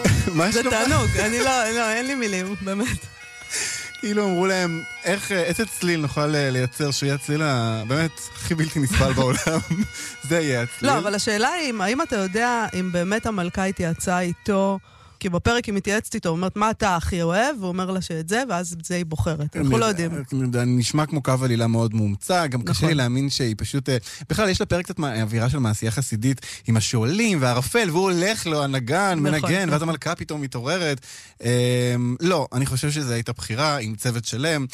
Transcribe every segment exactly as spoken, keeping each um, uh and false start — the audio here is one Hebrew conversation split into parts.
זה תענוג, אני לא, אין לי מילים, באמת. כאילו אמרו להם, איך, איזה צליל נוכל לייצר שיהיה הצליל באמת הכי בלתי נסבל בעולם. זה יהיה הצליל. לא, אבל השאלה היא, האם אתה יודע אם באמת המלכה התייעצה איתו, כי בפרק היא מתייעצת איתו, אומרת, מה אתה הכי אוהב? והוא אומר לה שאת זה, ואז זה היא בוחרת. אנחנו לא יודעים. נשמע כמו קו עלילה מאוד מומצא, גם קשה לי להאמין שהיא פשוט... בכלל, יש לה פרק קצת אווירה של מעשייה חסידית, עם השואלים והערפל, והוא הולך לו, הנגן, מנגן, ואז המלכה פתאום מתעוררת. לא, אני חושב שזו הייתה בחירה עם צוות שלם.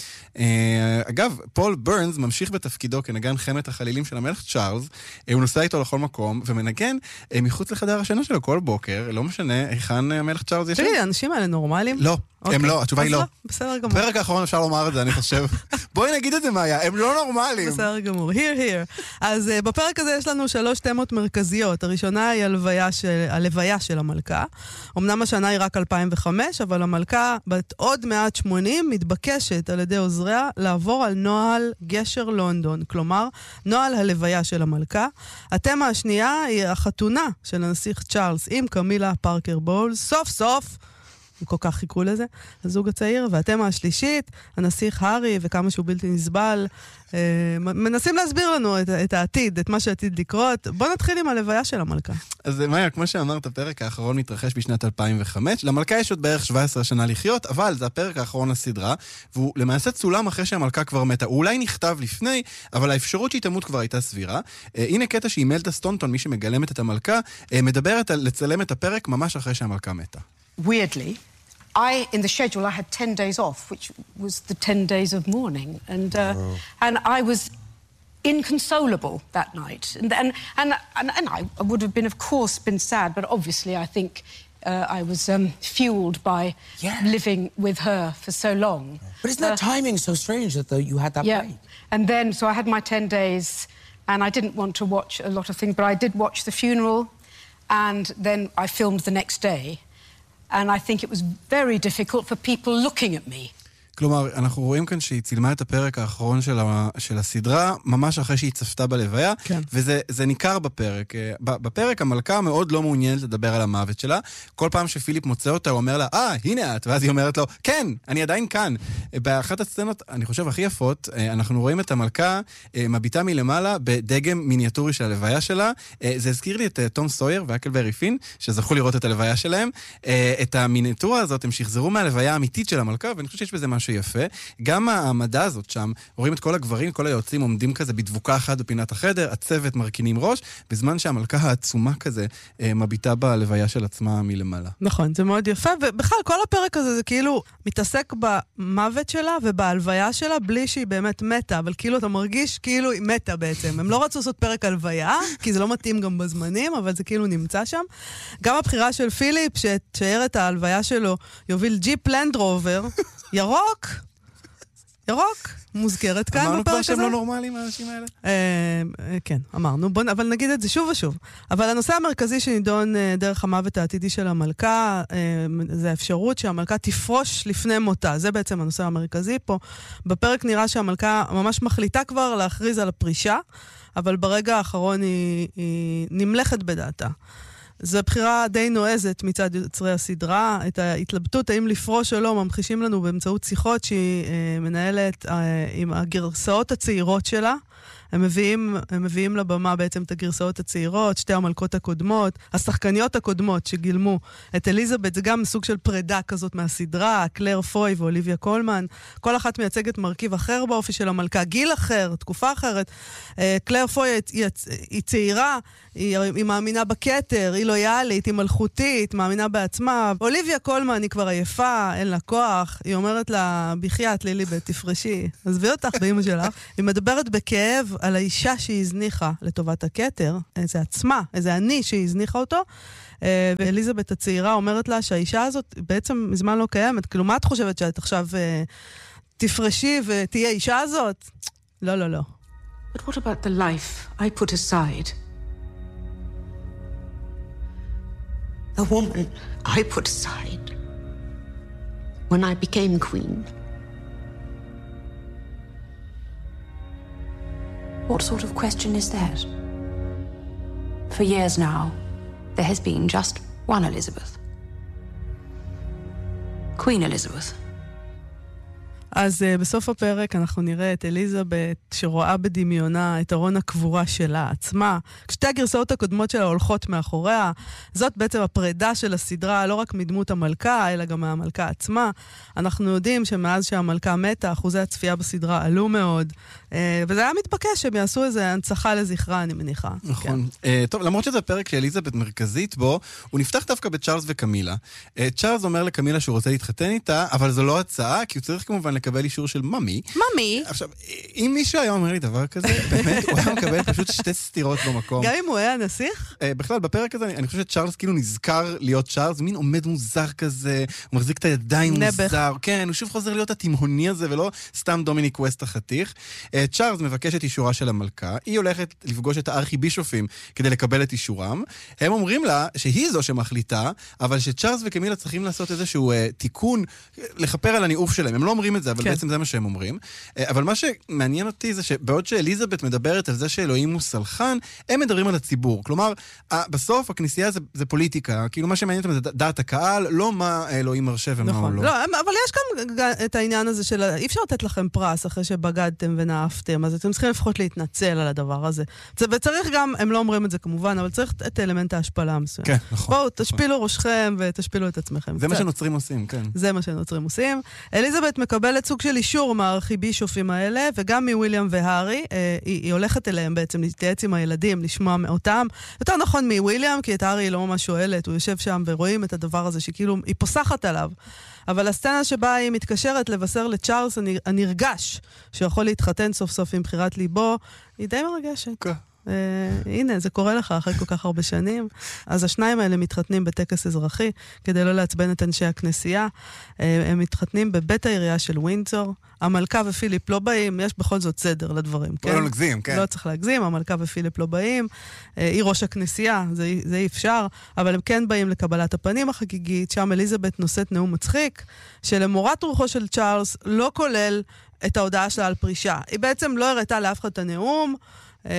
אגב, פול ברנס ממשיך בתפקידו כנגן חמת החלילים של המלך צ'ארלס, הוא נוסע איתו לכל מקום, ומנגן מחוץ לחדר השינה שלו כל בוקר, לא משנה, היכן המלך צ'ארלס יש. תראי, האנשים האלה נורמליים? לא, הם לא, התשובה היא לא. בסדר גמור. בפרק האחרון אפשר לומר את זה, אני חושב. בואי נגיד את זה, מאיה, הם לא נורמליים. בסדר גמור, here, here. אז בפרק הזה יש לנו שלוש תמות מרכזיות. הראשונה היא הלוויה של המלכה. אמנם השנה היא רק אלפיים וחמש, אבל המלכה בת עוד מעט שמונים מתבקשת על ידי עוזריה לעבור על נוהל גשר לונדון, כלומר, נוהל הלוויה של המלכה. התמה השנייה היא החתונה של הנסיך צ'ארלס עם קמילה פארקר בולס. סוף סוף הם כל כך חיכו לזה, הזוג הצעיר, והתמה השלישית, הנסיך הארי וכמה שהוא בלתי נסבל, אה, מנסים להסביר לנו את, את העתיד, את מה שעתיד לקרות. בוא נתחיל עם הלוויה של המלכה. אז מאיה, כמו שאמרת, הפרק האחרון מתרחש בשנת אלפיים וחמש, למלכה יש עוד בערך שבע עשרה שנה לחיות, אבל זה הפרק האחרון לסדרה, והוא למעשה צולם אחרי שהמלכה כבר מתה. הוא אולי נכתב לפני, אבל האפשרות שהיא תמות כבר הייתה סבירה. אה, הנה קטע שהיא מלטה סטונטון, מי שמגלמת את המלכה, אה, מדברת על לצלם את הפרק ממש אחרי שהמלכה מתה. Weirdly, I, in the schedule, I had ten days off, which was the ten days of mourning. And, uh, oh. and I was inconsolable that night. And, and, and, and, and I would have been, of course, been sad, but obviously I think uh, I was um, fueled by yeah. living with her for so long. But isn't that uh, timing so strange that the, you had that yeah. break? And then, so I had my ten days, and I didn't want to watch a lot of things, but I did watch the funeral, and then I filmed the next day. And I think it was very difficult for people looking at me. כלומר, אנחנו רואים כאן שהיא צילמה את הפרק האחרון של, ה, של הסדרה, ממש אחרי שהיא צפתה בלוויה, כן. וזה זה ניכר בפרק. בפרק המלכה מאוד לא מעוניינת לדבר על המוות שלה. כל פעם שפיליפ מוצא אותה, הוא אומר לה, אה, ah, הנה את, ואז היא אומרת לו, כן, אני עדיין כאן. באחת הסצנות, אני חושב, הכי יפות, אנחנו רואים את המלכה מביטה מלמעלה בדגם מיניאטורי של הלוויה שלה. זה הזכיר לי את תום סויר והקלברי פין, שזכו לראות את הלוויה שלהם. את המיניאטורה הזאת, הם שחזרו מהלוויה האמיתית של המלכה, ואני חושב שיש בזה משהו יפה. גם המדע הזאת שם, רואים את כל הגברים, כל היועצים עומדים כזה בדבוקה אחת בפינת החדר, הצוות מרכינים ראש, בזמן שהמלכה העצומה כזה מביטה בלוויה של עצמה מלמעלה. נכון, זה מאוד יפה, ובכלל כל הפרק הזה זה כאילו מתעסק במוות שלה ובהלוויה שלה, בלי שהיא באמת מתה, אבל כאילו אתה מרגיש כאילו היא מתה בעצם. הם לא רצו לעשות פרק הלוויה, כי זה לא מתאים גם בזמנים, אבל זה כאילו נמצא שם. גם הבחירה של פיליפ, שתשאר את ההלוויה שלו, יוביל ג'יפ לנדרובר, ירוק, ירוק, מוזכרת כאן בפרק הזה. אמרנו כבר שהם לא נורמליים, האנשים האלה? כן, אמרנו, אבל נגיד את זה שוב ושוב. אבל הנושא המרכזי שנידון דרך המוות העתידי של המלכה, זה האפשרות שהמלכה תפרוש לפני מותה. זה בעצם הנושא המרכזי פה. בפרק נראה שהמלכה ממש מחליטה כבר להכריז על הפרישה, אבל ברגע האחרון היא, היא נמלכת בדעתה. זו בחירה די נועזת מצד יוצרי הסדרה. את ההתלבטות האם לפרוש או לא ממחישים לנו באמצעות שיחות שהיא אה, מנהלת אה, עם הגרסאות הצעירות שלה. הם מביאים, הם מביאים לבמה בעצם את הגרסאות הצעירות, שתי המלכות הקודמות, השחקניות הקודמות שגילמו את אליזבת, זה גם סוג של פרידה כזאת מהסדרה, קלר פוי ואוליביה קולמן, כל אחת מייצגת מרכיב אחר באופי של המלכה, גיל אחר, תקופה אחרת. קלר פוי היא, היא צעירה, היא, היא מאמינה בכתר, היא לויאלית, היא מלכותית, מאמינה בעצמה. אוליביה קולמן היא כבר עייפה, אין לה כוח, היא אומרת לה, בחייאת ליליבט, תפרשי, עזבי אותך באמא שלך. היא מדברת בכאב על האישה שהיא הזניחה לטובת הכתר, איזה עצמה, איזה אני שהיא הזניחה אותו, ואליזבת הצעירה אומרת לה שהאישה הזאת בעצם מזמן לא קיימת. כאילו, מה את חושבת שאת עכשיו תפרשי ותהיה האישה הזאת? לא, לא, לא. But what about the life I put aside? The woman I put aside when I became queen. What sort of question is that? For years now, there has been just one Elizabeth. Queen Elizabeth. אז uh, בסוף הפרק אנחנו נראה את אליזבת שרואה בדמיונה את ארון הקבורה שלה עצמה. כשתי הגרסאות הקודמות שלה הולכות מאחוריה, זאת בעצם הפרידה של הסדרה, לא רק מדמות המלכה, אלא גם מהמלכה עצמה. אנחנו יודעים שמאז שהמלכה מתה, אחוזי הצפייה בסדרה עלו מאוד, uh, וזה היה מתבקש שהם יעשו איזו הנצחה לזכרה, אני מניחה. נכון. כן. Uh, טוב, למרות שזה פרק שאליזבת מרכזית בו, הוא נפתח דווקא בצ'ארלס וקמילה. Uh, צ'ארלס אומר לקמילה שהוא רוצה להתחתן איתה, אבל זו לא הצעה, כי הוא צריך כמובן לקבל אישור של ממי. ממי? עכשיו, אם מישהו היה אומר לי דבר כזה, באמת, הוא היה מקבל פשוט שתי סתירות במקום. גם אם הוא היה נסיך? בכלל, בפרק הזה, אני חושב שצ'ארלס כאילו נזכר להיות צ'ארלס, מין עומד מוזר כזה, הוא מחזיק את הידיים מוזר. כן, הוא שוב חוזר להיות התימהוני הזה, ולא סתם דומיניק ווסט החתיך. צ'ארלס מבקש את אישורה של המלכה, היא הולכת לפגוש את הארכי בישופים כדי לקבל את אישורם. הם אומרים לה שהיא זו שמחליטה, אבל שצ'ארלס וקמילה צריכים לעשות איזשהו תיקון, לכפר על הניאוף שלהם. הם לא אומרים את זה, אבל בעצם זה מה שהם אומרים. אבל מה שמעניין אותי זה שבעוד שאליזבת מדברת על זה שאלוהים הוא סלחן, הם מדברים על הציבור. כלומר, בסוף הכנסייה זה, זה פוליטיקה, כאילו מה שמעניין אותם זה דעת הקהל, לא מה אלוהים מרשה ומה נכון. הוא לא. לא. אבל יש גם את העניין הזה של, אי אפשר לתת לכם פרס אחרי שבגדתם ונאפתם, אז אתם צריכים לפחות להתנצל על הדבר הזה. וצריך גם, הם לא אומרים את זה כמובן, אבל צריך את אלמנט ההשפלה מסוים. כן, נכון. בואו, תשפילו ראשכם ותשפילו את עצמכם. זה מה שנוצרים עושים, כן. זה מה שנוצרים עושים. אליזבת מקבלת סוג של אישור מהארכיבישופים האלה, וגם מוויליאם והארי, אה, היא, היא הולכת אליהם בעצם להתייעץ עם הילדים, לשמוע מאותם. יותר נכון מוויליאם, כי את הארי היא לא ממש שואלת, הוא יושב שם ורואים את הדבר הזה שכאילו היא פוסחת עליו. אבל הסצנה שבה היא מתקשרת לבשר לצ'ארלס הנרגש, שיכול להתחתן סוף סוף עם בחירת ליבו, היא די מרגשת. כן. Uh, הנה, זה קורה לך אחרי כל כך הרבה שנים. אז השניים האלה מתחתנים בטקס אזרחי, כדי לא לעצבן את אנשי הכנסייה. Uh, הם מתחתנים בבית העירייה של ווינדסור. המלכה ופיליפ לא באים, יש בכל זאת סדר לדברים, כן? לא נגזים, כן. לא צריך להגזים, המלכה ופיליפ לא באים. Uh, היא ראש הכנסייה, זה, זה אי אפשר, אבל הם כן באים לקבלת הפנים החגיגית, שם אליזבת נושאת נאום מצחיק, שלמורת רוחו של צ'ארלס לא כולל את ההודעה שלה על פרישה. היא בעצם לא הראתה לאף אחד את הנאום, Uh,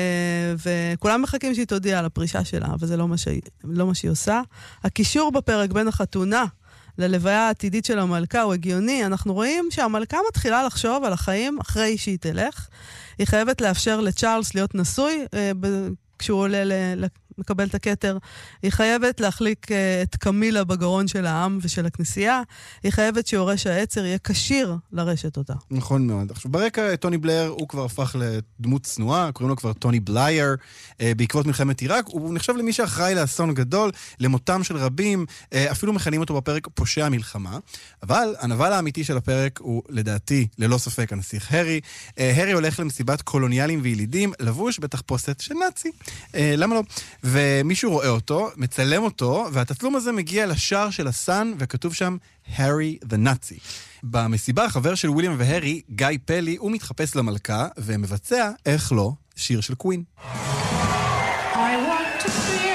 וכולם מחכים שהיא תודיע על הפרישה שלה, אבל זה לא מה שהיא, לא מה שהיא עושה. הקישור בפרק בין החתונה ללוויה העתידית של המלכה הוא הגיוני. אנחנו רואים שהמלכה מתחילה לחשוב על החיים אחרי שהיא תלך. היא חייבת לאפשר לצ'ארלס להיות נשוי uh, ב- כשהוא עולה ל- מקבל את הכתר. היא חייבת להחליק uh, את קמילה בגרון של העם ושל הכנסייה. היא חייבת שיורש העצר יהיה קשיר לרשת אותה. נכון מאוד. עכשיו, ברקע טוני בלר הוא כבר הפך לדמות צנועה, קוראים לו כבר טוני בלייר, uh, בעקבות מלחמת עיראק. הוא נחשב למי שאחראי לאסון גדול, למותם של רבים, uh, אפילו מכנים אותו בפרק פושע מלחמה. אבל הנבל האמיתי של הפרק הוא, לדעתי, ללא ספק, הנסיך הרי. Uh, הרי הולך למסיבת קולוניאלים וילידים, לבוש בתחפושת של נאצי. Uh, למה לא? ומישהו רואה אותו, מצלם אותו, והתצלום הזה מגיע לשער של הסן, וכתוב שם, הרי the Nazi. במסיבה, החבר של וויליאם והרי, גיא פלי, הוא מתחפש למלכה, ומבצע, איך לא, שיר של קווין.